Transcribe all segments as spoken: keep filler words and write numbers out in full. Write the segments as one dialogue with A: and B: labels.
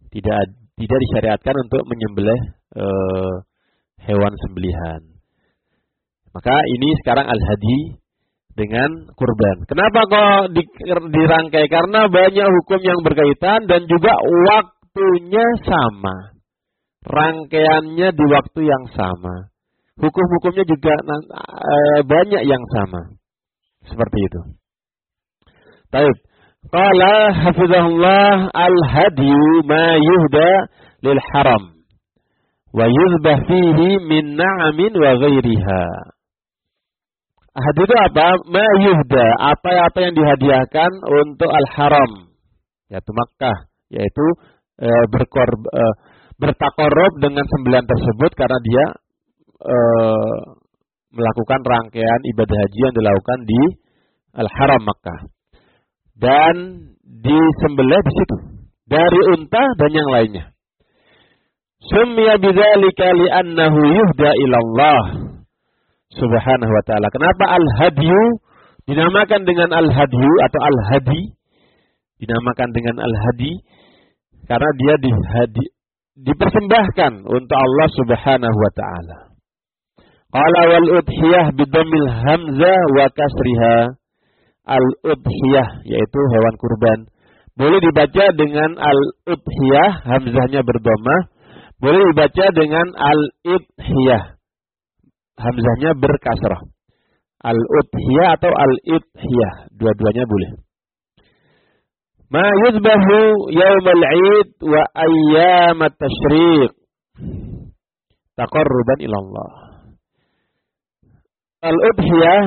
A: Tidak tidak disyariatkan untuk menyembelih uh, hewan sembelihan. Maka ini sekarang al-hadi dengan kurban. Kenapa kok di, dirangkai? Karena banyak hukum yang berkaitan dan juga waktunya sama. Rangkaiannya di waktu yang sama. Hukum-hukumnya juga eh, banyak yang sama. Seperti itu. Baik. Qala hafizahullah al-hadiyu ma yuhda lil haram wa yuzbah fihi min na'amin wa ghairiha. Hadi itu apa? Ma yuhda, apa-apa yang dihadiahkan untuk al-haram, yaitu Makkah, yaitu e, berkor, e, bertakorup dengan sembelihan tersebut karena dia e, melakukan rangkaian ibadah haji yang dilakukan di al-haram Makkah. Dan disembelih di situ dari unta dan yang lainnya. Summiya bidzalika li'annahu yuhda ila Allah Subhanahu wa ta'ala. Kenapa al-hadyu dinamakan dengan al-hadyu atau al-hadi? Dinamakan dengan al-hadi karena dia dihadi, dipersembahkan untuk Allah Subhanahu wa ta'ala. Qala wal udhiyah bidammil hamzah wa kasriha. Al-udhiyah yaitu hewan kurban. Boleh dibaca dengan al-udhiyah, hamzahnya berdhamah. Boleh dibaca dengan al-idhiyah, hamzahnya berkasrah. Al-udhiyah atau al-idhiyah, dua-duanya boleh. Ma yuzbahu yaumal 'id wa ayyamat tasyriq taqarruban ila Allah. Al-udhiyah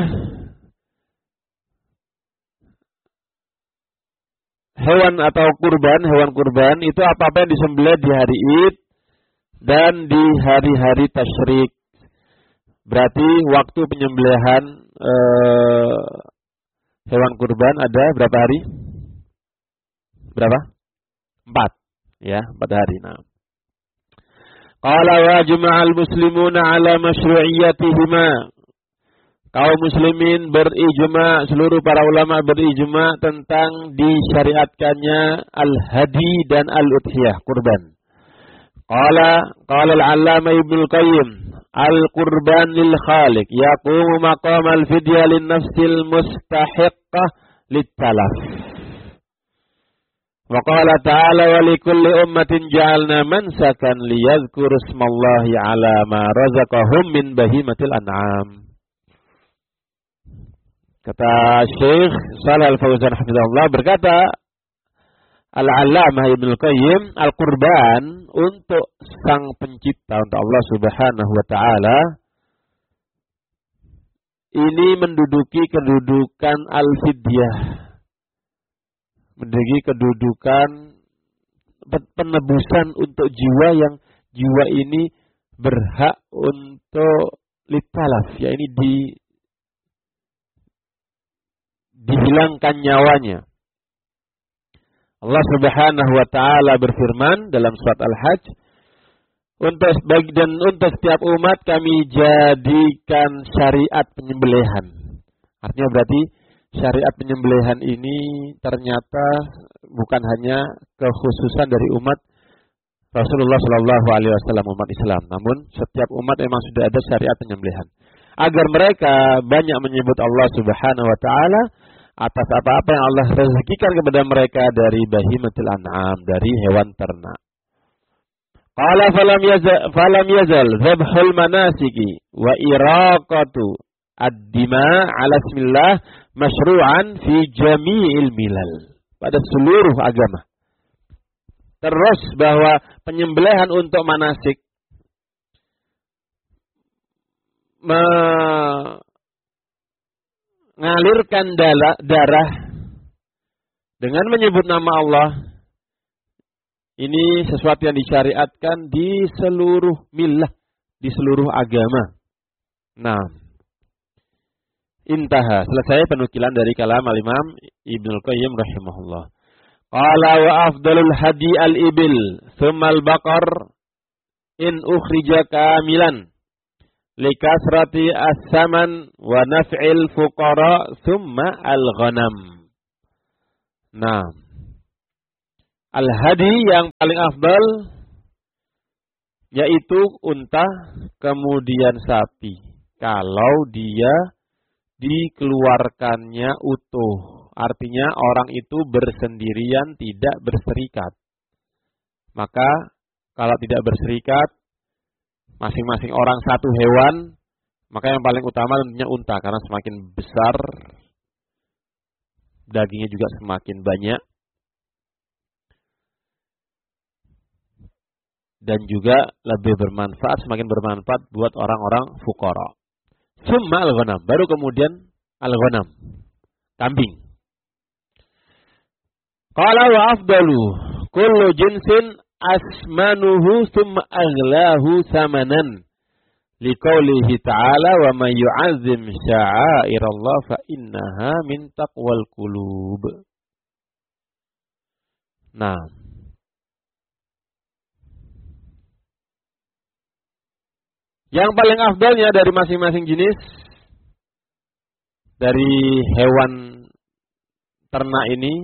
A: hewan atau kurban, hewan kurban itu apa-apa yang disembelih di hari Id dan di hari-hari tasyrik. Berarti waktu penyembelihan eh, hewan kurban ada berapa hari? Berapa? Empat. Ya, empat hari. Nah. Qala wa jama'al muslimuna ala masyru'iyyatihima. Kaum muslimin berijma, seluruh para ulama berijma tentang disyariatkannya al-hadi dan al-udhiyah, kurban. Qala qala al-'allama Ibnu Qayyim, al-qurban lil khaliq yaqumu maqam al-fidya lin nafsil mustahiqqah lit-talaf. Wa qala ta'ala wa likulli ummatin ja'alna mansakan liyadhkuru ismallahi 'ala ma razaqahum min bahimatil an'am. Kata Syekh Shalal Al-Fauzan hafizahullah berkata, Al-'Allamah Ibnu Qayyim, al-qurban untuk sang pencipta, untuk Allah Subhanahu wa taala, ini menduduki kedudukan al-fidyah. Menduduki kedudukan penebusan untuk jiwa yang jiwa ini berhak untuk litalaf, ya ini di dihilangkan nyawanya. Allah Subhanahu wa taala berfirman dalam surat Al-Hajj, untuk bagi dan untuk setiap umat kami jadikan syariat penyembelihan. Artinya berarti syariat penyembelihan ini ternyata bukan hanya kekhususan dari umat Rasulullah Shallallahu Alaihi Wasallam, umat Islam, namun setiap umat memang sudah ada syariat penyembelihan. Agar mereka banyak menyebut Allah Subhanahu wa taala atas apa-apa yang Allah rezekikan kepada mereka dari bahimatul an'am, dari hewan ternak. Qala falam yazal falam yazal dhabhul manasiki wa iraqatu ad-dima' ala ismillah masyru'an fi jami'il milal. Pada seluruh agama. Terus bahwa penyembelihan untuk manasik mengalirkan darah dengan menyebut nama Allah, ini sesuatu yang disyariatkan di seluruh millah, di seluruh agama. Nah, intaha, selesai penukilan dari kalam al-Imam Ibnu Qayyim rahimahullah. Qala wa afdalul hadi al-ibil thumma al-baqar in ukhrija kamilan likasrati as-saman wa naf'il fuqara thumma al-ghanam. Nah, Al-hadi yang paling afdal yaitu unta, kemudian sapi. Kalau dia dikeluarkannya utuh. Artinya orang itu bersendirian, tidak berserikat. Maka kalau tidak berserikat, masing-masing orang satu hewan, maka yang paling utama tentunya unta. Karena semakin besar, dagingnya juga semakin banyak. Dan juga lebih bermanfaat, semakin bermanfaat buat orang-orang fuqara. Summa al-ghanam, baru kemudian al-ghanam, kambing. Qala wa afdalu kullu jinsin asmanuhu summa aghlahu samanan. Liqaulihi ta'ala wa may yu'azzim sya'airallah fa innaha min taqwal qulub. Nah, yang paling afdalnya dari masing-masing jenis dari hewan ternak ini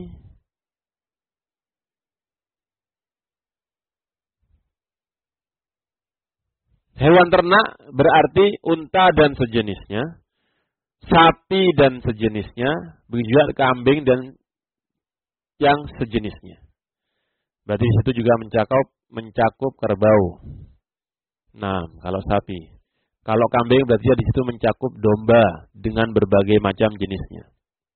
A: hewan ternak berarti unta dan sejenisnya, sapi dan sejenisnya, begitu juga kambing dan yang sejenisnya. Berarti itu juga mencakup mencakup kerbau. Nah, kalau sapi. Kalau kambing berarti di situ mencakup domba dengan berbagai macam jenisnya.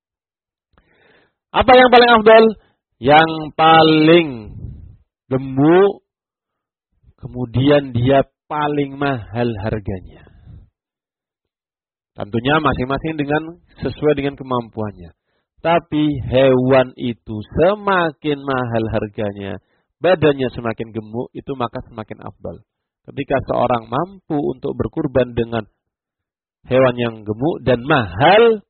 A: Apa yang paling afdal? Yang paling gemuk, kemudian dia paling mahal harganya. Tentunya masing-masing dengan sesuai dengan kemampuannya. Tapi hewan itu semakin mahal harganya, badannya semakin gemuk, itu maka semakin afdal. Ketika seorang mampu untuk berkurban dengan hewan yang gemuk dan mahal,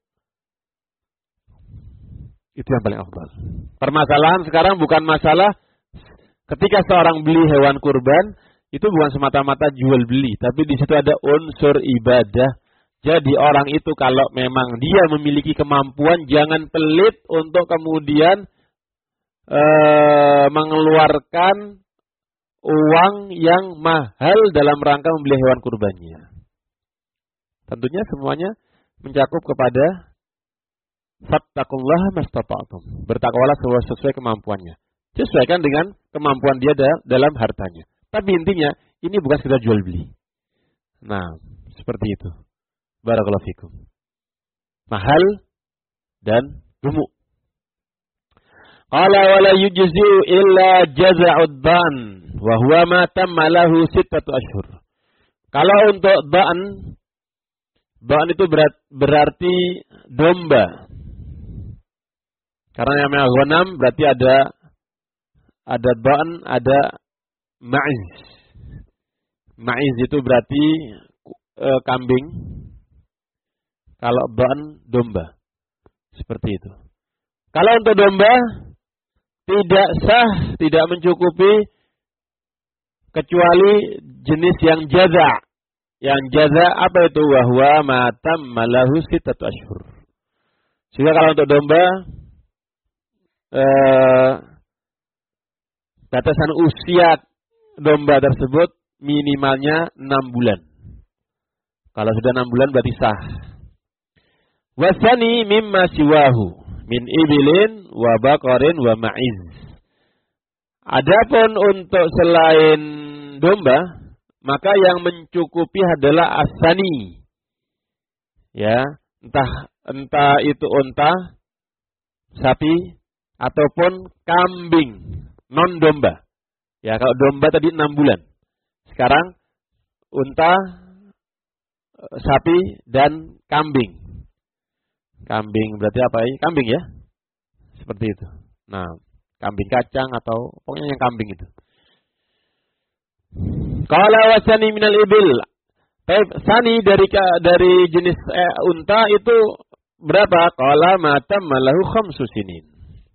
A: itu yang paling afdal. Permasalahan sekarang bukan masalah ketika seorang beli hewan kurban, itu bukan semata-mata jual beli, tapi di situ ada unsur ibadah. Jadi orang itu kalau memang dia memiliki kemampuan, jangan pelit untuk kemudian ee, mengeluarkan uang yang mahal dalam rangka membeli hewan kurbannya. Tentunya semuanya mencakup kepada fattaqullaha mastata'tum. Bertakwalah sesuai kemampuannya. Sesuaikan dengan kemampuan dia dalam hartanya. Tapi intinya ini bukan sekedar jual beli. Nah, seperti itu. Barakallahu fikum. Mahal dan gemuk. Qala wala yujzi'u illa jaza'ud dan wa huwa ma tamma lahu sittatu ashhur. Kalau untuk dan, dan itu berat, berarti domba. Karena yang namanya ghanam berarti ada ada dan, ada ma'iz. Ma'iz itu berarti e, kambing. Kalau dan domba. Seperti itu. Kalau untuk domba tidak sah, tidak mencukupi kecuali jenis yang jaza. Yang jaza apa itu? Wahwa matam malahu sittatu ashhur. Sehingga kalau untuk domba eh, batasan usia domba tersebut minimalnya enam bulan. Kalau sudah enam bulan berarti sah. Wasani mimma siwahu min ibilin wa baqarin wa ma'iz. Adapun untuk selain domba, maka yang mencukupi adalah asani. Ya, entah entah itu unta, sapi ataupun kambing non domba. Ya, kalau domba tadi enam bulan. Sekarang unta, sapi dan kambing. Kambing berarti apa ini? Kambing ya? Seperti itu. Nah, kambing kacang atau pokoknya yang kambing itu. Qala wasani minal ibil. Sani dari dari jenis eh, unta itu berapa? Qala matam malahu khamsu sinin.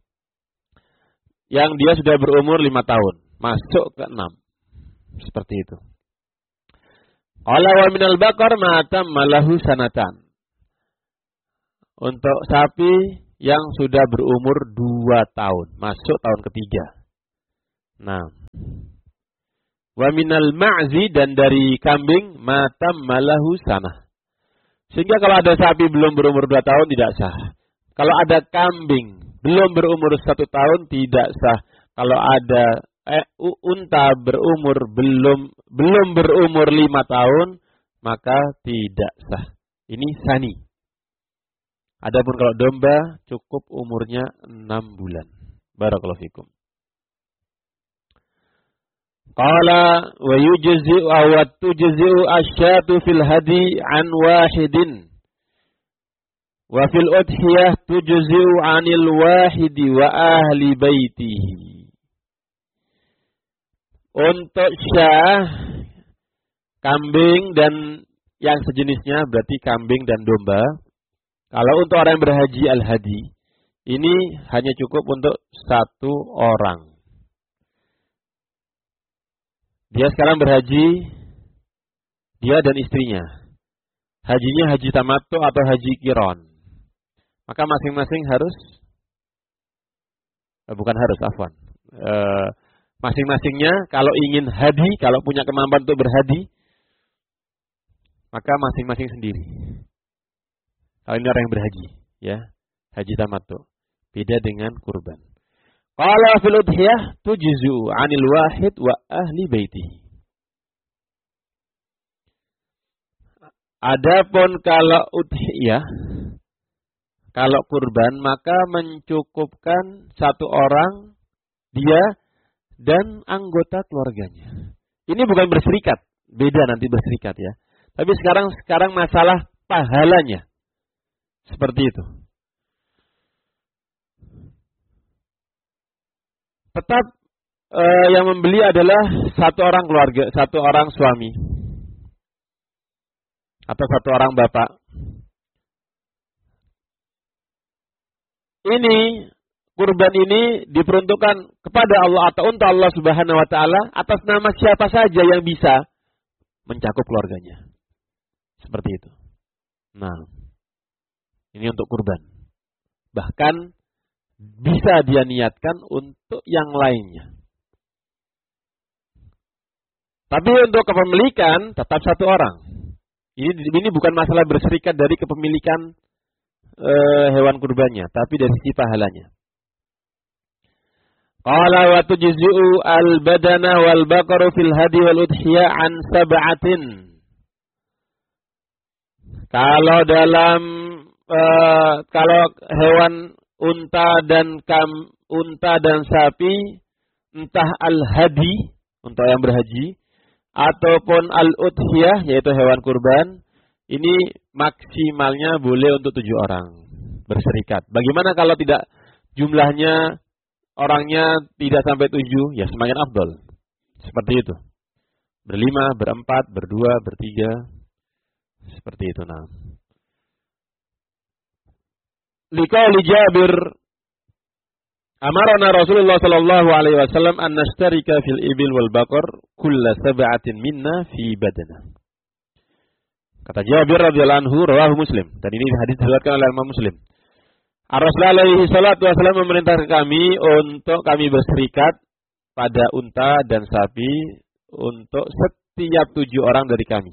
A: Yang dia sudah berumur lima tahun, masuk ke enam. Seperti itu. Qala wa minal baqar matam malahu sanatan. Untuk sapi yang sudah berumur dua tahun, masuk tahun ketiga. Nah, wa minal ma'zi, dan dari kambing matam malahu sanah. Sehingga kalau ada sapi belum berumur dua tahun tidak sah. Kalau ada kambing belum berumur satu tahun tidak sah. Kalau ada eh, unta berumur belum belum berumur lima tahun maka tidak sah. Ini sani. Adapun kalau domba cukup umurnya enam bulan. Barakallahu fikum. Qala wa yujzi'u aw tujzi'u asyatu fil hadi an wahidin wa fil udhiyah tujzi'u anil wahidi wa ahli baitihi. Untuk syah, kambing dan yang sejenisnya, berarti kambing dan domba. Kalau untuk orang yang berhaji al-hadi, ini hanya cukup untuk satu orang. Dia sekarang berhaji, dia dan istrinya. Hajinya haji tamattu atau haji qiran. Maka masing-masing harus, eh, bukan harus, afwan. Eh, masing-masingnya kalau ingin hadi, kalau punya kemampuan untuk berhadi, maka masing-masing sendiri. Kalau ini orang yang berhaji, ya, haji tamattu. Beda dengan kurban. Qala fil udhiyah tujzu 'anil wahid wa ahli baitihi. Adapun kalau udhiyah, kalau kurban, maka mencukupkan satu orang, dia dan anggota keluarganya. Ini bukan berserikat, beda nanti berserikat ya. Tapi sekarang sekarang masalah pahalanya. Seperti itu. Tetap eh, yang membeli adalah satu orang keluarga, satu orang suami. Atau satu orang bapak. Ini, kurban ini diperuntukkan kepada Allah atau untuk Allah Subhanahu wa taala atas nama siapa saja yang bisa mencakup keluarganya. Seperti itu. Nah, ini untuk kurban. Bahkan bisa dia niatkan untuk yang lainnya. Tapi untuk kepemilikan tetap satu orang. Ini ini bukan masalah berserikat dari kepemilikan e, hewan kurbannya, tapi dari sisi pahalanya. Qala wa tujzi'u al-badana wal baqaru fil hadi wal udhiyah an sab'atin. Kalau dalam e, kalau hewan unta dan kam, unta dan sapi, entah al-hadi untuk yang berhaji ataupun al-udhiyah yaitu hewan kurban, ini maksimalnya boleh untuk tujuh orang berserikat. Bagaimana kalau tidak jumlahnya orangnya tidak sampai tujuh, ya semakin afdol. Seperti itu. Berlima, berempat, berdua, bertiga, seperti itu. Nah. Liqauli Jabir, amarana Rasulullah sallallahu alaihi wasallam an nashtarika fil ibil wal baqar kulla sab'atin minna fi badana. Kata Jabir radhiyallahu anhu, rawahu Muslim, dan ini hadis diriwayatkan oleh Imam Muslim. Rasulullah alaihi salatu wasallam memerintahkan kami untuk kami berserikat pada unta dan sapi untuk setiap tujuh orang dari kami.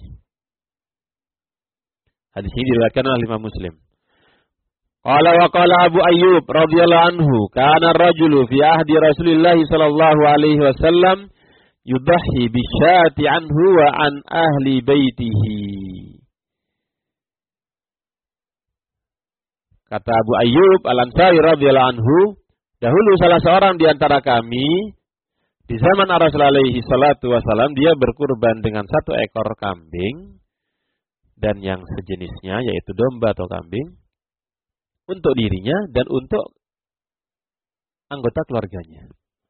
A: Hadis ini diriwayatkan oleh Imam Muslim. Qala wa qala Abu Ayyub radhiyallahu anhu, kana ar-rajulu fi ahdi Rasulillah sallallahu alaihi wasallam yudhi bisyati anhu wa an ahli baitihi. Kata Abu Ayyub Al-Ansari radhiyallahu anhu, dahulu salah seorang di antara kami di zaman Rasulullah alaihi salatu wasallam, dia berkurban dengan satu ekor kambing dan yang sejenisnya yaitu domba atau kambing untuk dirinya dan untuk anggota keluarganya.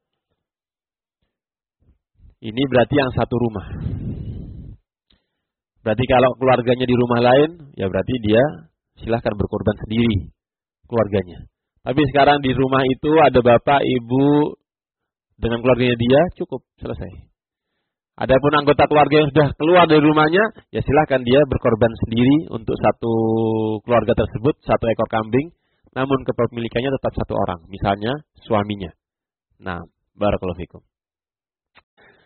A: Ini berarti yang satu rumah. Berarti kalau keluarganya di rumah lain, ya berarti dia silahkan berkorban sendiri keluarganya. Tapi sekarang di rumah itu ada bapak, ibu dengan keluarganya dia, cukup, selesai. Adapun anggota keluarga yang sudah keluar dari rumahnya, ya silahkan dia berkorban sendiri untuk satu keluarga tersebut, satu ekor kambing, namun kepemilikannya tetap satu orang, misalnya suaminya. Nah, barakallahu fikum.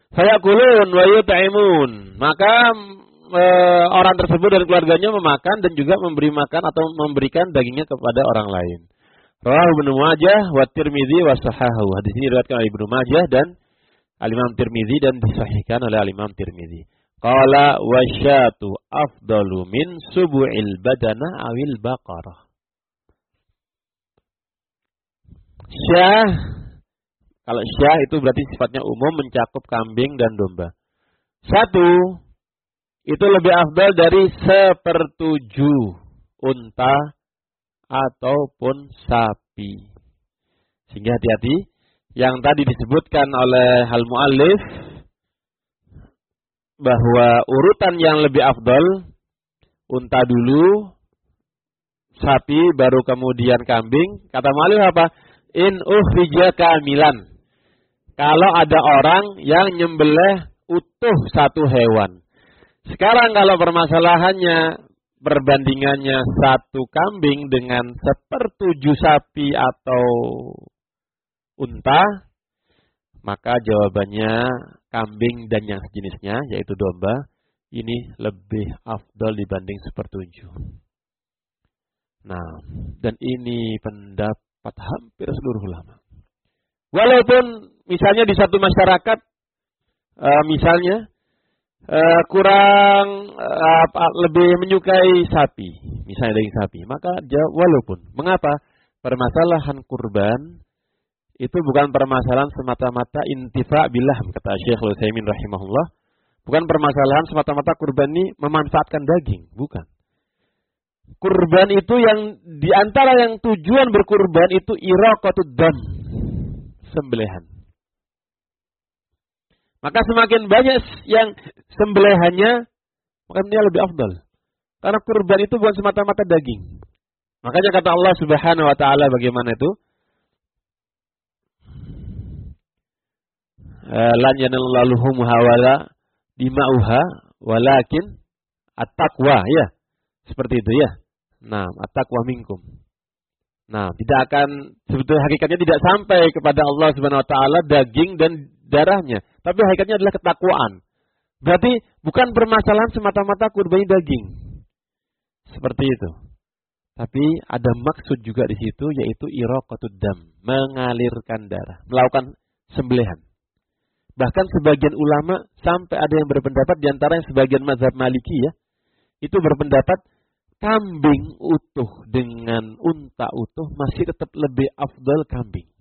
A: Fayakulun wa yut'imun. Maka e, orang tersebut dan keluarganya memakan dan juga memberi makan atau memberikan dagingnya kepada orang lain. Rawahu Ibnu Majah wa Tirmidzi wa sahahu. Hadis ini diriwayatkan oleh Ibnu Majah dan Al-Imam Tirmidzi dan disahihkan oleh Al-Imam Tirmidzi. Qala wasyatu afdalu min subu'il badana awil baqarah. Syah, kalau syah itu berarti sifatnya umum mencakup kambing dan domba. Satu, itu lebih afdal dari sepertujuh unta ataupun sapi. Sehingga hati-hati, yang tadi disebutkan oleh al-muallif bahwa urutan yang lebih afdal, unta dulu, sapi, baru kemudian kambing. Kata muallif apa? In ukhrija kamilan. Kalau ada orang yang nyembelih utuh satu hewan. Sekarang kalau permasalahannya, perbandingannya satu kambing dengan sepertujuh sapi atau unta, maka jawabannya kambing dan yang sejenisnya, yaitu domba, ini lebih afdal dibanding sepertujuh. Nah, dan ini pendapat hampir seluruh ulama. Walaupun misalnya di satu masyarakat, uh, misalnya uh, kurang uh, lebih menyukai sapi, misalnya daging sapi, maka jawab walaupun. Mengapa? Permasalahan kurban itu bukan permasalahan semata-mata intifa billah, kata Syekhul Utsaimin rahimahullah. Bukan permasalahan semata-mata kurban ini memanfaatkan daging, bukan. Kurban itu yang diantara yang tujuan berkurban itu iraqatud dam, sembelihan. Maka semakin banyak yang sembelihannya, maka dia lebih afdal. Karena kurban itu bukan semata-mata daging. Makanya kata Allah Subhanahu wa taala bagaimana itu? Lan yanallahu luhumha wala dima'uha walakin at-taqwa, ya. Seperti itu ya. Nah, at-taqwa minkum. Nah, tidak akan, sebetulnya hakikatnya tidak sampai kepada Allah Subhanahu wa taala daging dan darahnya, tapi hakikatnya adalah ketakwaan. Berarti bukan permasalahan semata-mata kurban daging. Seperti itu. Tapi ada maksud juga di situ, yaitu iraqatud dam, mengalirkan darah, melakukan sembelihan. Bahkan sebagian ulama sampai ada yang berpendapat, di antara yang sebagian mazhab Maliki ya, itu berpendapat kambing utuh dengan unta utuh masih tetap lebih afdal kambing.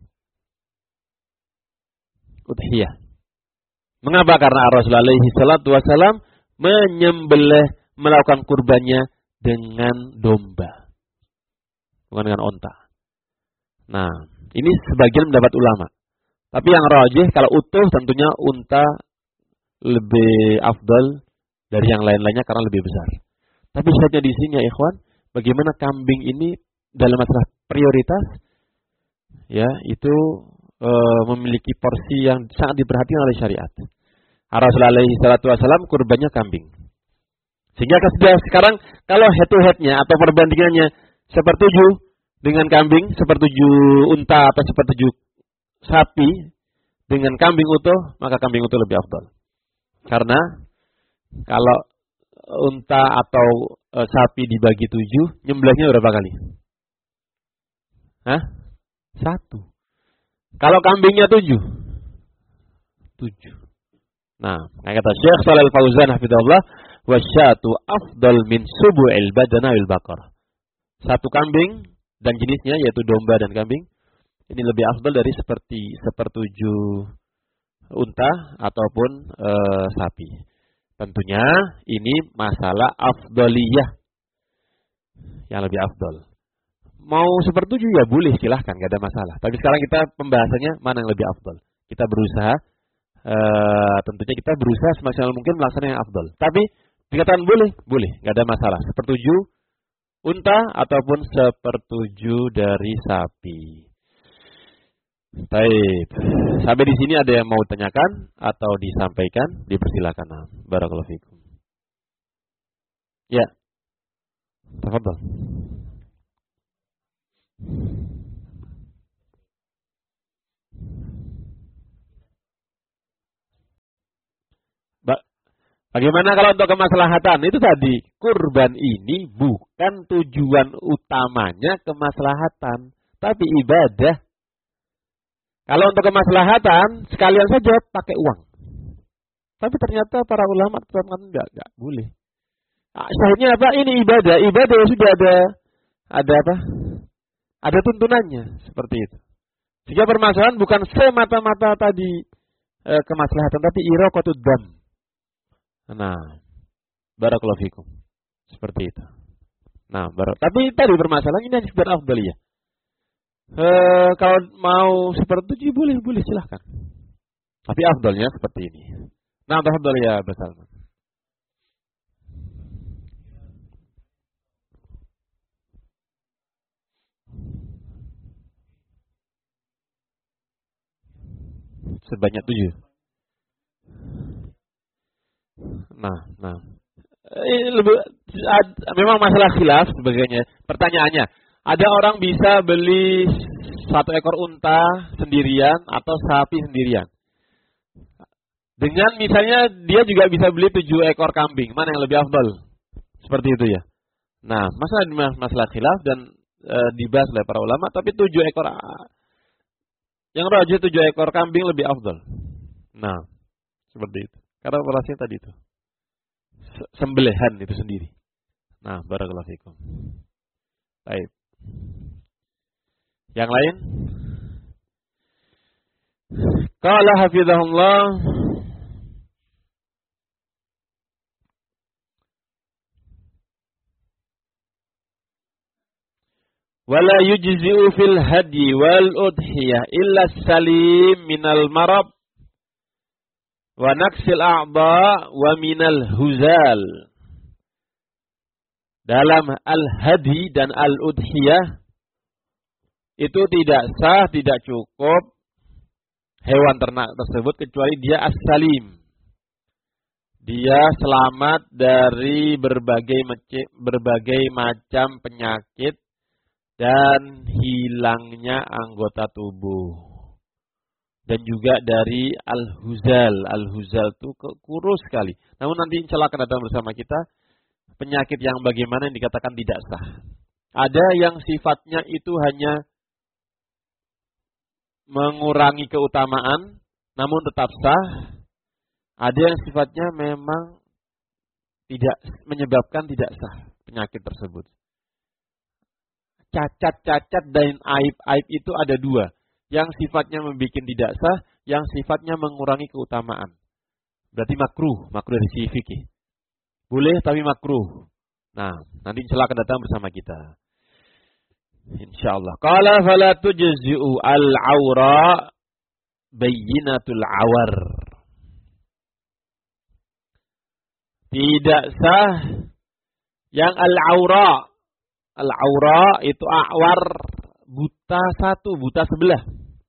A: Udhiyah. Mengapa? Karena Rasulullah alaihi salatu wasalam menyembelih, melakukan kurbannya dengan domba, bukan dengan unta. Nah, ini sebagian pendapat ulama. Tapi yang rajih kalau utuh tentunya unta lebih afdal dari yang lain-lainnya karena lebih besar. Tapi syaratnya di sini ya ikhwan, bagaimana kambing ini dalam masalah prioritas, ya itu e, memiliki porsi yang sangat diperhatikan oleh syariat. Rasulullah alaihi salatu wasallam kurbannya kambing. Sehingga sudah sekarang kalau head to headnya atau perbandingannya sepertujuh dengan kambing, sepertujuh unta atau sepertujuh sapi dengan kambing utuh, maka kambing utuh lebih afdal. Karena kalau unta atau e, sapi dibagi tujuh, nyembelihnya berapa kali? Hah? Satu. Kalau kambingnya tujuh, tujuh. Nah, kata Syekh Shalal Fauzan hafizahullah, wasyatu afdal min subu'il badana wal baqarah. Satu kambing dan jenisnya yaitu domba dan kambing ini lebih afdal dari seperti sepertujuh unta ataupun e, sapi. Tentunya ini masalah afdaliyah yang lebih afdal. Mau sepertujuh ya boleh, silahkan, gak ada masalah. Tapi sekarang kita pembahasannya mana yang lebih afdal. Kita berusaha, e, tentunya kita berusaha semaksimal mungkin melaksanakan yang afdal. Tapi dikatakan boleh, boleh, gak ada masalah. Sepertujuh unta ataupun sepertujuh dari sapi. Baik. Sampai di sini ada yang mau tanyakan atau disampaikan? Dipersilakan. Barakallahu fikum. Ya. Tafadhol. Bagaimana kalau untuk kemaslahatan? Itu tadi, kurban ini bukan tujuan utamanya kemaslahatan, tapi ibadah. Kalau untuk kemaslahatan, sekalian saja pakai uang. Tapi ternyata para ulama tetapkan enggak, enggak boleh. Nah, syahidnya apa? Ini ibadah. Ibadah sudah ada ada apa? Ada tuntunannya seperti itu. Sehingga permasalahan bukan semata-mata tadi e, kemaslahatan, tapi iraqatud dam. Nah, barakallahu fikum. Seperti itu. Nah, barak. Tapi tadi permasalahan ini hanya sekedar afdaliyah. E, kalau mau seperti itu boleh, boleh silahkan. Tapi afdalnya seperti ini. Nah, afdaliyah bersama. Sebanyak tujuh. Nah, nah. Ini lebih, memang masalah khilaf sebagainya. Pertanyaannya, ada orang bisa beli satu ekor unta sendirian atau sapi sendirian. Dengan misalnya dia juga bisa beli tujuh ekor kambing. Mana yang lebih afdal? Seperti itu ya. Nah, masalah masalah khilaf dan e, dibahas oleh para ulama. Tapi tujuh ekor yang rajih tujuh ekor kambing lebih afdal. Nah, seperti itu. Karena operasinya tadi itu sembelihan itu sendiri. Nah, barakallahu fikum. Baik. Yang lain? Qala hafizahullah wala yujzi'u fil hadyi wal udhiyah illa salim minal marab wa naqsil a'dha wa minal huzal. Dalam al-hadi dan al-udhiyah itu tidak sah, tidak cukup hewan ternak tersebut kecuali dia as-salim. Dia selamat dari berbagai berbagai macam penyakit dan hilangnya anggota tubuh. Dan juga dari al-huzal. Al-huzal itu kurus sekali. Namun nanti insya Allah akan datang bersama kita penyakit yang bagaimana yang dikatakan tidak sah. Ada yang sifatnya itu hanya mengurangi keutamaan, namun tetap sah. Ada yang sifatnya memang tidak menyebabkan tidak sah penyakit tersebut. Cacat-cacat dan aib-aib itu ada dua. Yang sifatnya membuat tidak sah, yang sifatnya mengurangi keutamaan. Berarti makruh, makruh dari sisi fikih. Boleh tapi makruh. Nah, nanti insya Allah akan datang bersama kita. Insyaallah. Qala fala tujzi'u al-awra bayyinatul awar. Tidak sah yang al-awra. Al-awra itu awar, buta satu, buta sebelah.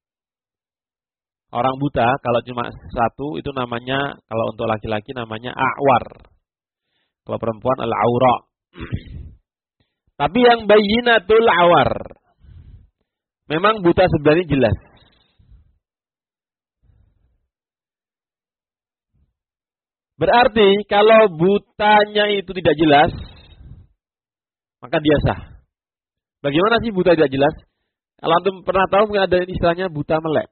A: Orang buta kalau cuma satu itu namanya, kalau untuk laki-laki namanya awar. Kalau perempuan al-awra. Tapi yang bayyinatul awar, memang buta sebelah ini jelas. Berarti kalau butanya itu tidak jelas, maka dia sah. Bagaimana sih buta tidak jelas? Kalau antum pernah tahu mungkin ada istilahnya buta melek.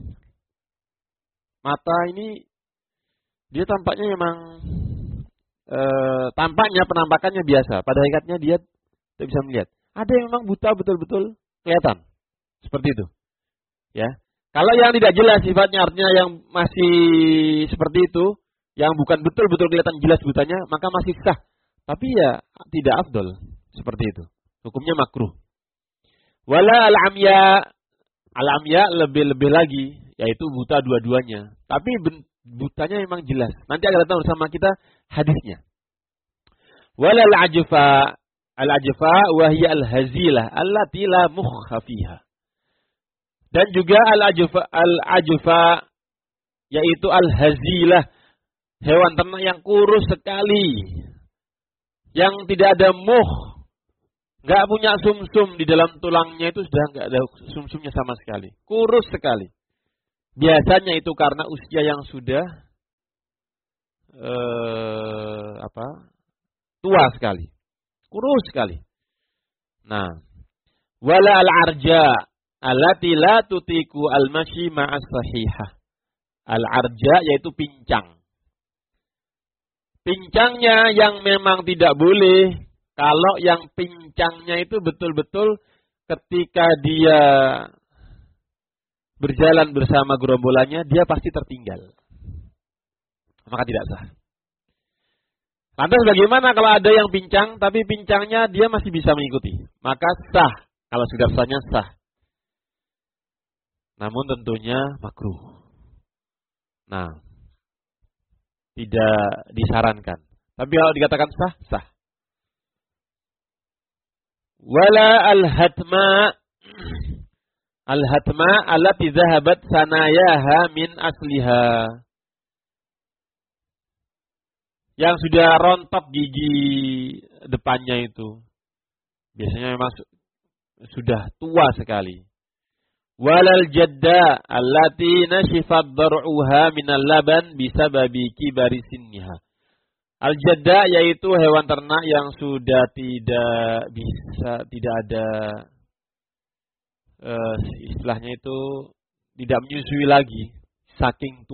A: Mata ini dia tampaknya memang e, tampaknya penampakannya biasa. Pada hakikatnya dia tidak bisa melihat. Ada yang memang buta betul-betul kelihatan. Seperti itu. Ya. Kalau yang tidak jelas sifatnya artinya yang masih seperti itu, yang bukan betul-betul kelihatan jelas butanya, maka masih sah. Tapi ya tidak afdol. Seperti itu. Hukumnya makruh. Wala al-amya. Al-amya lebih-lebih lagi. Yaitu buta dua-duanya. Tapi butanya memang jelas. Nanti akan datang bersama kita hadisnya. Wala al-ajfa. Al-ajfa wahya al-hazilah. Allati la mukha fiha. Dan juga al-ajfa. Al-ajfa. Yaitu al-hazilah. Hewan ternak yang kurus sekali. Yang tidak ada muh. Nggak punya sumsum di dalam tulangnya itu sudah nggak ada sumsumnya sama sekali. Kurus sekali. Biasanya itu karena usia yang sudah eh, apa? Tua sekali. Kurus sekali. Nah, wala al-arja allati la tutiku al-masyi ma'as sahihah. Al-arja yaitu pincang. Pincangnya yang memang tidak boleh, kalau yang pincangnya itu betul-betul ketika dia berjalan bersama gerombolannya, dia pasti tertinggal. Maka tidak sah. Lantas bagaimana kalau ada yang pincang, tapi pincangnya dia masih bisa mengikuti? Maka sah, kalau sudah sahnya sah. Namun tentunya makruh. Nah, tidak disarankan. Tapi kalau dikatakan sah, sah. Wala al-hatma al-hatma allati dhahabat sanayaha min asliha. Yang sudah rontok gigi depannya itu. Biasanya memang sudah tua sekali. Walal jadda allati nashifat dar'uha minal laban bisababi kibari sinniha. Al-jadda yaitu hewan ternak yang sudah tidak bisa, tidak ada uh, istilahnya itu tidak menyusui lagi saking